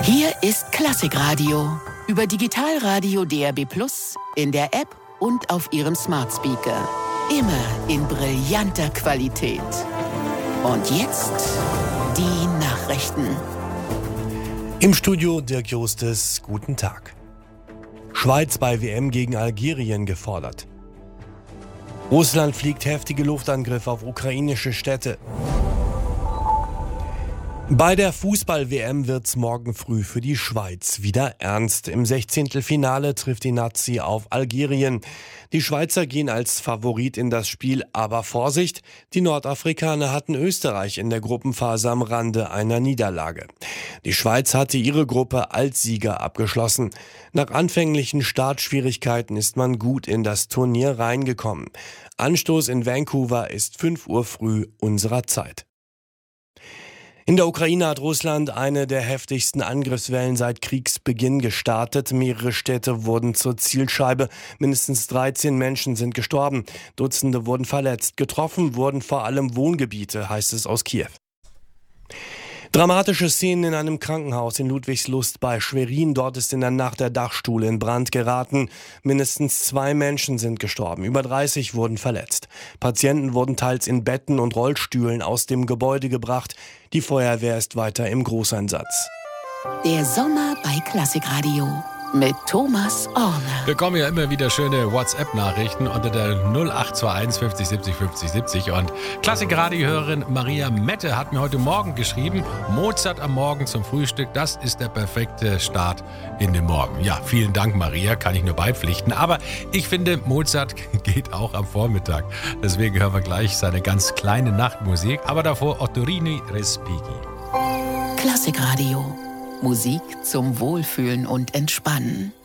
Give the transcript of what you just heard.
Hier ist Klassikradio. Über Digitalradio DAB+, in der App und auf Ihrem Smart Speaker. Immer in brillanter Qualität. Und jetzt die Nachrichten. Im Studio Dirk Justes, guten Tag. Schweiz bei WM gegen Algerien gefordert. Russland fliegt heftige Luftangriffe auf ukrainische Städte. Bei der Fußball-WM wird's morgen früh für die Schweiz wieder ernst. Im 16. Finale trifft die Nazi auf Algerien. Die Schweizer gehen als Favorit in das Spiel, aber Vorsicht, die Nordafrikaner hatten Österreich in der Gruppenphase am Rande einer Niederlage. Die Schweiz hatte ihre Gruppe als Sieger abgeschlossen. Nach anfänglichen Startschwierigkeiten ist man gut in das Turnier reingekommen. Anstoß in Vancouver ist 5 Uhr früh unserer Zeit. In der Ukraine hat Russland eine der heftigsten Angriffswellen seit Kriegsbeginn gestartet. Mehrere Städte wurden zur Zielscheibe. Mindestens 13 Menschen sind gestorben. Dutzende wurden verletzt. Getroffen wurden vor allem Wohngebiete, heißt es aus Kiew. Dramatische Szenen in einem Krankenhaus in Ludwigslust bei Schwerin. Dort ist in der Nacht der Dachstuhl in Brand geraten. Mindestens 2 Menschen sind gestorben. Über 30 wurden verletzt. Patienten wurden teils in Betten und Rollstühlen aus dem Gebäude gebracht. Die Feuerwehr ist weiter im Großeinsatz. Der Sommer bei Klassikradio mit Thomas Orner. Wir bekommen ja immer wieder schöne WhatsApp-Nachrichten unter der 0821 50 70 50 70. Und Klassikradio-Hörerin Maria Mette hat mir heute Morgen geschrieben, Mozart am Morgen zum Frühstück, das ist der perfekte Start in den Morgen. Ja, vielen Dank, Maria, kann ich nur beipflichten. Aber ich finde, Mozart geht auch am Vormittag. Deswegen hören wir gleich seine ganz kleine Nachtmusik. Aber davor Ottorini Respighi. Klassikradio. Musik zum Wohlfühlen und Entspannen.